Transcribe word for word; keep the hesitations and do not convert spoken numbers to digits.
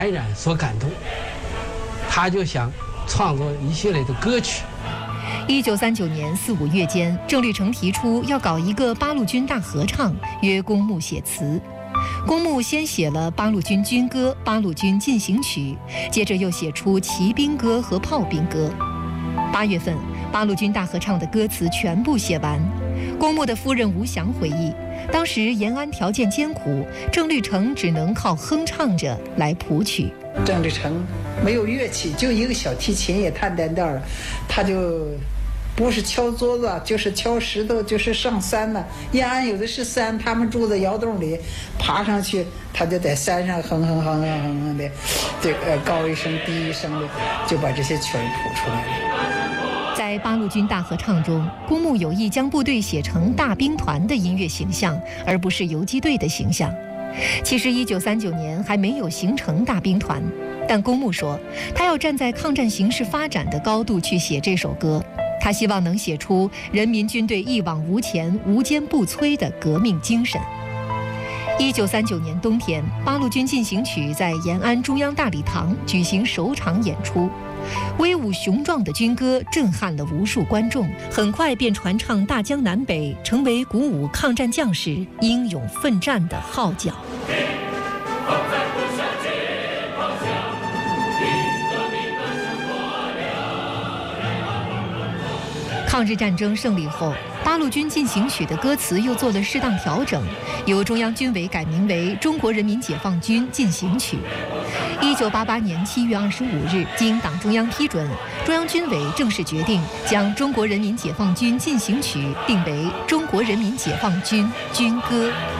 感染所感动，他就想创作一系列的歌曲。 一九三九年四五月间，郑律成提出要搞一个八路军大合唱，约公墓写词。公墓先写了八路军军歌、八路军进行曲，接着又写出骑兵歌和炮兵歌。八月份，八路军大合唱的歌词全部写完。公墓的夫人吴祥回忆，当时延安条件艰苦，郑律成只能靠哼唱着来谱曲。 郑律成没有乐器，就一个小提琴也弹单调了，他就不是敲桌子，就是敲石头，就是上山了。延安有的是山，他们住在窑洞里，爬上去，他就在山上哼哼哼哼哼哼的，这个高一声低一声的，就把这些曲儿谱出来了。 在八路军大合唱中，公墓有意将部队写成大兵团的音乐形象，而不是游击队的形象。其实一九三九年还没有形成大兵团，但公墓说他要站在抗战形势发展的高度去写这首歌，他希望能写出人民军队一往无前、无坚不摧的革命精神。一九三九年冬天，八路军进行曲在延安中央大礼堂举行首场演出，威武雄壮的军歌震撼了无数观众，很快便传唱大江南北，成为鼓舞抗战将士英勇奋战的号角。抗日战争胜利后，八路军进行曲的歌词又做了适当调整，由中央军委改名为《中国人民解放军进行曲》。一九八八年七月二十五日，经党中央批准，中央军委正式决定将《中国人民解放军进行曲》定为《中国人民解放军军歌》。